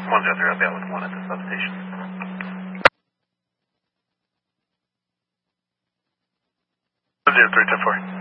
103, I'll be out with 1 at the substation. 03, 10-4.